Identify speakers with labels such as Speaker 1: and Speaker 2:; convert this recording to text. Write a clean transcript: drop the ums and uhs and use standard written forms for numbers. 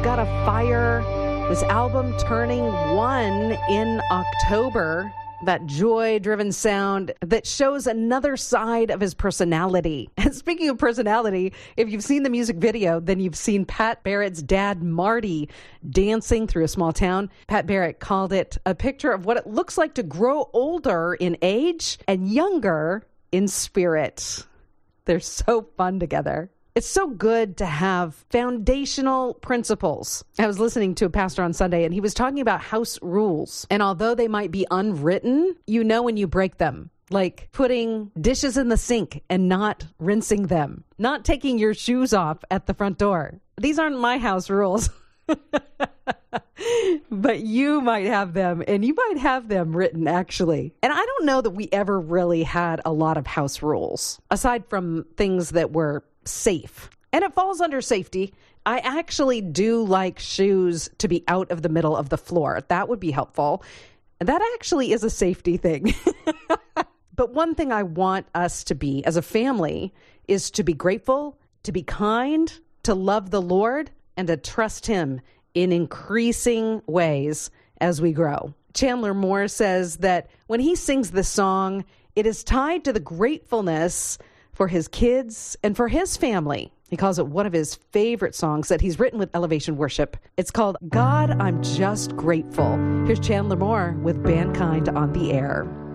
Speaker 1: Got a Fire, this album turning 1 in October. That joy-driven sound that shows another side of his personality. And speaking of personality, if you've seen the music video, then you've seen Pat Barrett's dad, Marty, dancing through a small town. Pat Barrett called it a picture of what it looks like to grow older in age and younger in spirit. They're so fun together. It's so good to have foundational principles. I was listening to a pastor on Sunday, and he was talking about house rules. And although they might be unwritten, you know when you break them. Like putting dishes in the sink and not rinsing them. Not taking your shoes off at the front door. These aren't my house rules. But you might have them, and you might have them written, actually. And I don't know that we ever really had a lot of house rules, aside from things that were safe. And it falls under safety. I actually do like shoes to be out of the middle of the floor. That would be helpful. That actually is a safety thing. But one thing I want us to be as a family is to be grateful, to be kind, to love the Lord, and to trust Him in increasing ways as we grow. Chandler Moore says that when he sings this song, it is tied to the gratefulness for his kids and for his family. He calls it one of his favorite songs that he's written with Elevation Worship. It's called God, I'm Just Grateful. Here's Chandler Moore with Mankind on the Air.